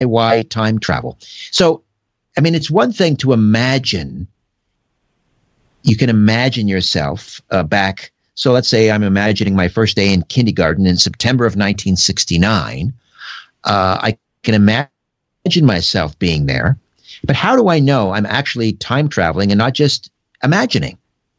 why time travel. So, I mean, it's one thing to imagine. You can imagine yourself back. So let's say I'm imagining my first day in kindergarten in September of 1969. I can imagine myself being there. But how do I know I'm actually time traveling and not just imagining?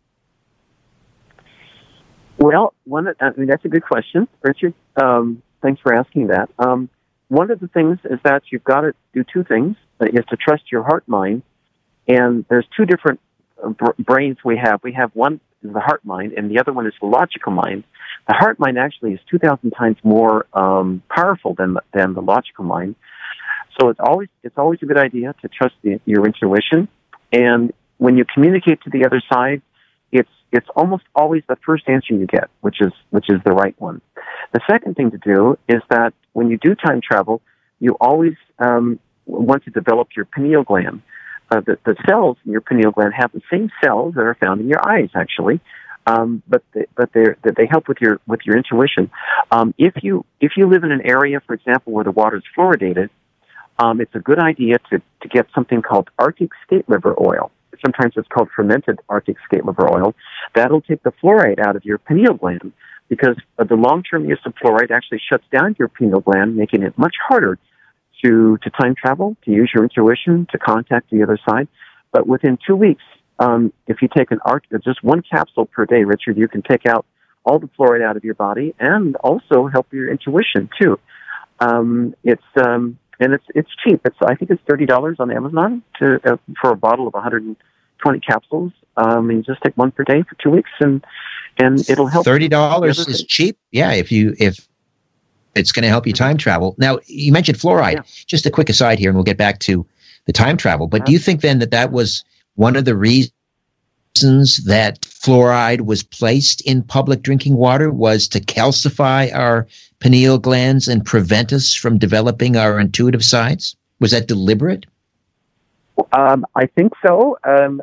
Well, that's a good question, Richard. Thanks for asking that. One of the things is that you've got to do two things. You have to trust your heart mind. And there's two different brains we have. We have one is the heart mind, and the other one is the logical mind. The heart mind actually is 2,000 times more powerful than the logical mind. So it's always a good idea to trust your intuition. And when you communicate to the other side, it's almost always the first answer you get, which is the right one. The second thing to do is that when you do time travel, you always want to develop your pineal gland. The cells in your pineal gland have the same cells that are found in your eyes, actually, but they help with your intuition. If you live in an area, for example, where the water is fluoridated, it's a good idea to get something called Arctic skate liver oil. Sometimes it's called fermented Arctic skate liver oil. That'll take the fluoride out of your pineal gland, because the long-term use of fluoride actually shuts down your pineal gland, making it much harder to time travel, to use your intuition, to contact the other side. But within 2 weeks, if you take just one capsule per day, Richard, you can take out all the fluoride out of your body and also help your intuition too. It's cheap. I think it's $30 on Amazon for a bottle of 120 capsules. And you just take one per day for 2 weeks, and it'll help. $30 is cheap. Yeah, if it's going to help you time travel. Now, you mentioned fluoride. Yeah. Just a quick aside here, and we'll get back to the time travel. But do you think then that was one of the reasons that fluoride was placed in public drinking water, was to calcify our pineal glands and prevent us from developing our intuitive sides? Was that deliberate? I think so.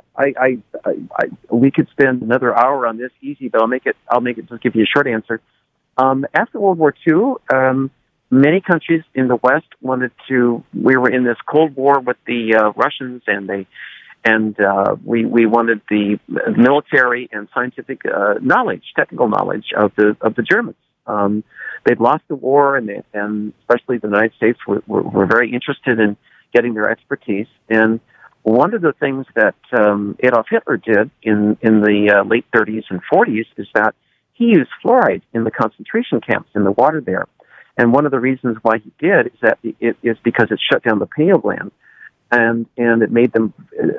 We could spend another hour on this easy, but I'll make it just give you a short answer. After World War II, many countries in the West we were in this Cold War with the Russians, and we wanted the military and scientific technical knowledge of the Germans. They'd lost the war, and especially the United States were very interested in getting their expertise. And one of the things that Adolf Hitler did in the late 30s and 40s is that he used fluoride in the concentration camps in the water there. And one of the reasons why he did is that it is because it shut down the pineal gland, and it made them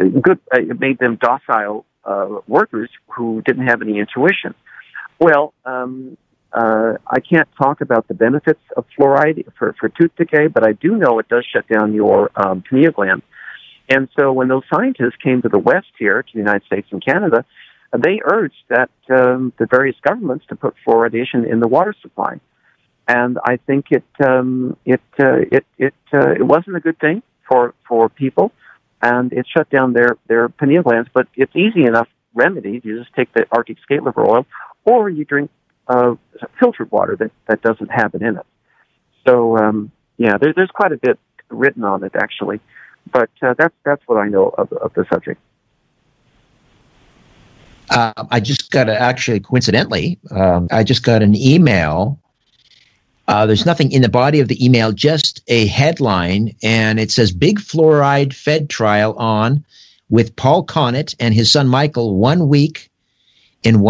docile workers who didn't have any intuition. Well, I can't talk about the benefits of fluoride for tooth decay, but I do know it does shut down your pineal gland. And so when those scientists came to the West here, to the United States and Canada, they urged that the various governments to put fluoridation in the water supply. And I think it wasn't a good thing for people, and it shut down their pineal glands. But it's easy enough remedy. You just take the Arctic skate liver oil, or you drink filtered water that doesn't have it in it. So there's quite a bit written on it actually, but that's what I know of the subject. I just got coincidentally, I just got an email. There's nothing in the body of the email, just a headline, and it says Big Fluoride Fed Trial on with Paul Connett and his son Michael 1 week. And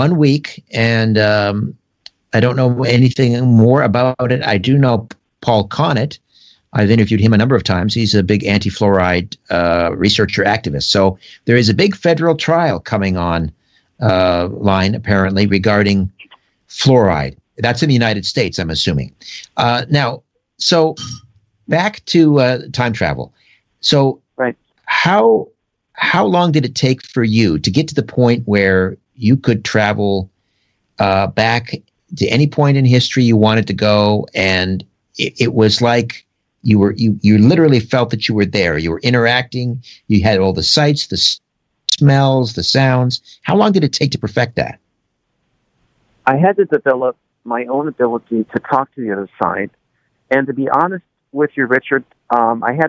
I don't know anything more about it. I do know Paul Connett. I've interviewed him a number of times. He's a big anti-fluoride researcher activist. So there is a big federal trial coming on line, apparently, regarding fluoride. That's in the United States, I'm assuming. Now, so back to time travel. So right. How long did it take for you to get to the point where you could travel back to any point in history you wanted to go, and it was like you literally felt that you were there. You were interacting. You had all the sights, the smells, the sounds. How long did it take to perfect that? I had to develop my own ability to talk to the other side. And to be honest with you, Richard, I had